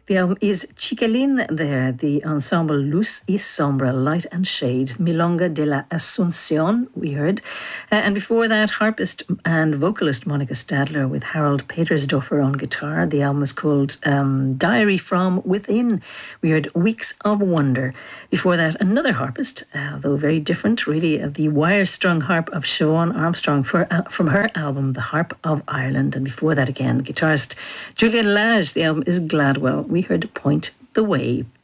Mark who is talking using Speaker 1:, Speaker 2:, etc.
Speaker 1: The album is Chiquelin there, the ensemble Luz y Sombra, Light and Shade, Milonga de la Asunción, we heard. And before that, harpist and vocalist Monica Stadler with Harold Petersdorfer on guitar. The album is called Diary from Within. We heard Weeks of Wonder. Before that, another harpist, though very different, really, the wire-strung harp of Siobhan Armstrong from her album, The Harp of Ireland. And before that again, guitarist Julian Lage. The album is Gladwell. We heard Point the Way.